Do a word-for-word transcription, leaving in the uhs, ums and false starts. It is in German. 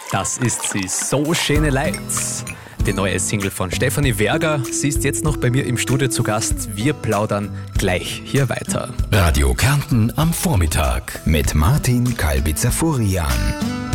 Das ist sie, So schöne Leid. Die neue Single von Stefanie Werger. Sie ist jetzt noch bei mir im Studio zu Gast. Wir plaudern gleich hier weiter. Radio Kärnten am Vormittag mit Martin Kalbitzer-Furian.